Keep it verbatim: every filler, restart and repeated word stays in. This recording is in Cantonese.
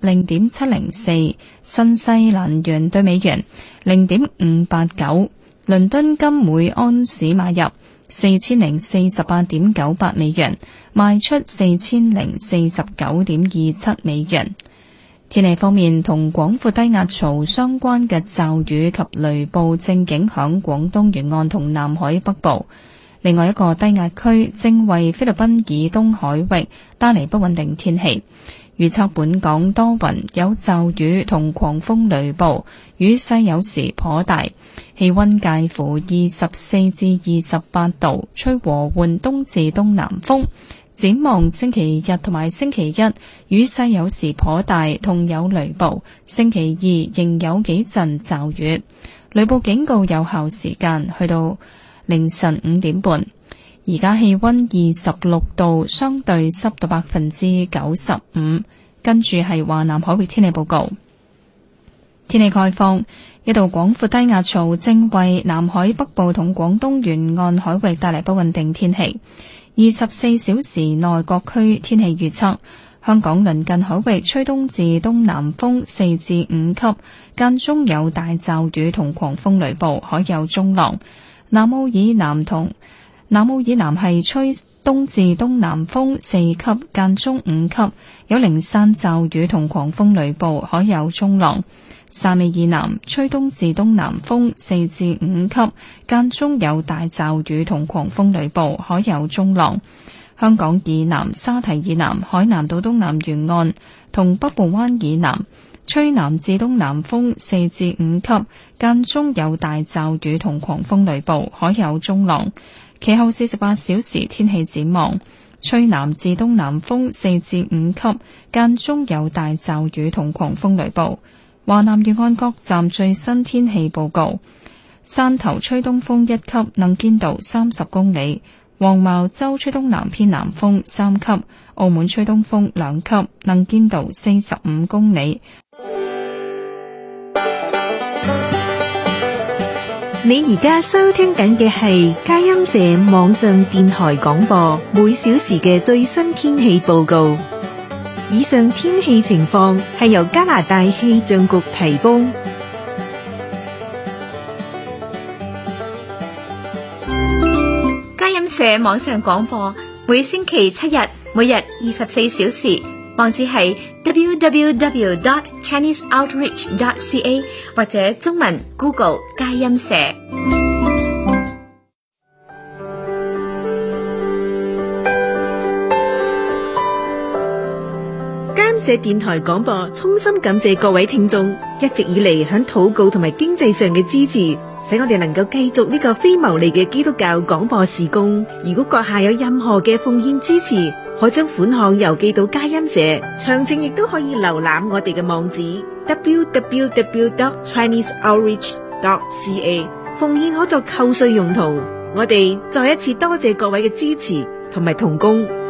零點七零四，新西蘭元對美元零點五八九，倫敦金每安士買入四千零四十八點九八美元，賣出四千零四十九點二七美元。天氣方面，同廣闊低壓槽相關嘅驟雨及雷暴正影響廣東沿岸同南海北部。另外一個低壓區正為菲律賓以東海域帶嚟不穩定天氣。預測本港多雲，有驟雨同狂風雷暴，雨勢有時頗大，氣溫介乎二十四至二十八度，吹和緩東至東南風。展望星期日同埋星期一，雨勢有時頗大，同有雷暴。星期二仍有幾陣驟雨，雷暴警告有效時間去到凌晨五點半。而家氣溫二十六度，相對濕度百分之九十五。跟住係華南海域天氣報告。天氣概況，一道廣闊低壓槽正為南海北部同廣東沿岸海域帶嚟不穩定天氣。二十四小時內各區天氣預測：香港鄰近海域吹東至東南風四至五級，間中有大驟雨同狂風雷暴，海有中浪。南澳以南同南澳以南係吹東至東南風四級，間中五級，有零散驟雨同狂風雷暴，海有中浪。汕尾以南吹東至東南風四至五級，間中有大驟雨同狂風雷暴，海有中浪。香港以南沙堤以南海南島東南沿岸同北部灣以南吹南至東南風四至五級，間中有大驟雨同狂風雷暴，海有中浪。其後四十八小時天氣展望，吹南至東南風四至五級，間中有大驟雨同狂風雷暴。華南沿岸各站最新天氣報告：汕頭吹東風一級，能見度三十公里；黃茅洲吹東南偏南風三級；澳門吹東風兩級，能見度四十五公里。 你而家收聽緊嘅係佳音社網上電台廣播，每小時嘅最新天氣報告。以上天氣情況係由加拿大氣象局提供。 佳音社網上廣播每星期七日，每日二十四小時，網址係 double-u double-u double-u dot chinese outreach dot c a 或者中文 Google 佳音社。 社電台廣播衷心感謝各位聽眾一直以嚟響禱告同埋經濟上嘅支持，使我哋能夠繼續呢個非牟利嘅基督教廣播事工。如果閣下有任何嘅奉獻支持，可將款項郵寄到佳音社，詳情亦都可以瀏覽我哋嘅網址 double-u double-u double-u dot chinese outreach dot c a。 奉獻可作扣稅用途。我哋再一次多謝各位嘅支持同埋同工。